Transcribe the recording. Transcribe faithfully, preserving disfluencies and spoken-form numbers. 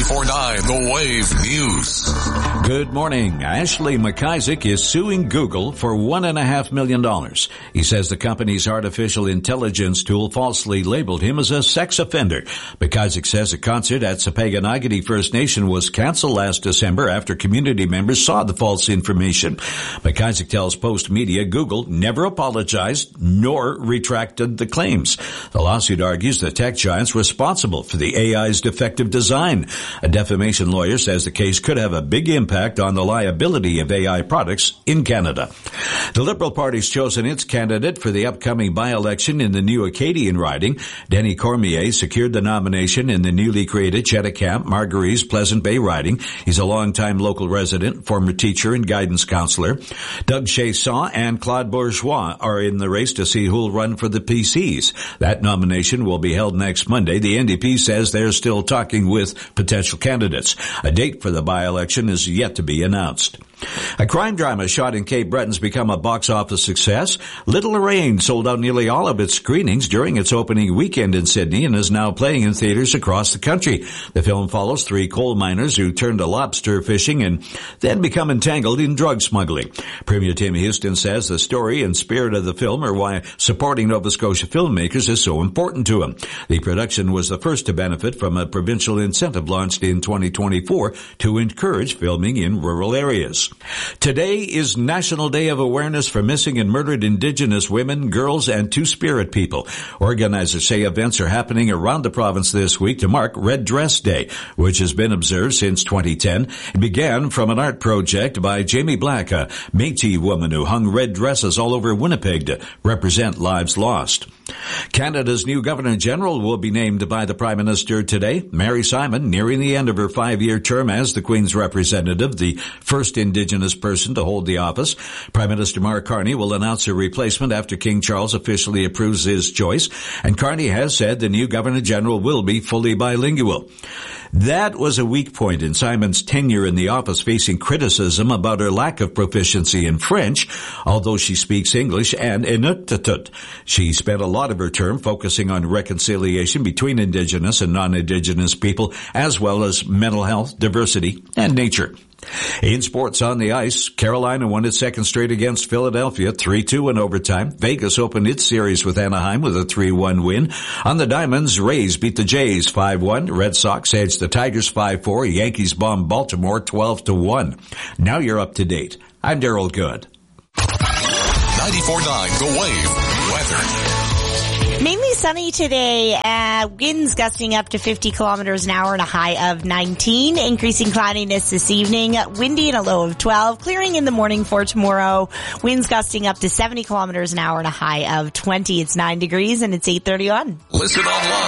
ninety-four point nine The Wave News. Good morning. Ashley McIsaac is suing Google for one and a half million dollars. He says the company's artificial intelligence tool falsely labeled him as a sex offender. McIsaac says a concert at Sapaganaggity First Nation was canceled last December after community members saw the false information. McIsaac tells Post Media Google never apologized nor retracted the claims. The lawsuit argues the tech giant's responsible for the A I's defective design. A defamation lawyer says the case could have a big impact on the liability of A I products in Canada. The Liberal Party's chosen its candidate for the upcoming by-election in the new Acadian riding. Denny Cormier secured the nomination in the newly created Cheticamp Margaries Pleasant Bay riding. He's a longtime local resident, former teacher and guidance counselor. Doug Chasson and Claude Bourgeois are in the race to see who'll run for the P Cs. That nomination will be held next Monday. The N D P says they're still talking with potential candidates. A date for the by-election is yet to be announced. A crime drama shot in Cape Breton's become a box office success. Little Lorraine sold out nearly all of its screenings during its opening weekend in Sydney and is now playing in theaters across the country. The film follows three coal miners who turn to lobster fishing and then become entangled in drug smuggling. Premier Tim Houston says the story and spirit of the film are why supporting Nova Scotia filmmakers is so important to him. The production was the first to benefit from a provincial incentive launched in twenty twenty-four to encourage filming in rural areas. Today is National Day of Awareness for Missing and Murdered Indigenous Women, Girls, and Two-Spirit People. Organizers say events are happening around the province this week to mark Red Dress Day, which has been observed since twenty ten. It began from an art project by Jamie Black, a Métis woman who hung red dresses all over Winnipeg to represent lives lost. Canada's new Governor-General will be named by the Prime Minister today. Mary Simon, nearing the end of her five-year term as the Queen's representative, the first Indigenous person to hold the office. Prime Minister Mark Carney will announce her replacement after King Charles officially approves his choice, and Carney has said the new Governor-General will be fully bilingual. That was a weak point in Simon's tenure in the office, facing criticism about her lack of proficiency in French, although she speaks English and Inuktitut. She spent a lot of her term focusing on reconciliation between Indigenous and non-Indigenous people, as well as mental health, diversity, and nature. In sports on the ice, Carolina won its second straight against Philadelphia, three two in overtime. Vegas opened its series with Anaheim with a three one win. On the Diamonds, Rays beat the Jays five one. Red Sox edged the Tigers five four. Yankees bombed Baltimore twelve to one. Now you're up to date. I'm Daryl Good. ninety-four point nine The Wave Weather. Mainly sunny today, uh, winds gusting up to fifty kilometers an hour and a high of nineteen. Increasing cloudiness this evening, windy and a low of twelve. Clearing in the morning for tomorrow, winds gusting up to seventy kilometers an hour and a high of twenty. It's nine degrees and it's eight thirty-one. Listen online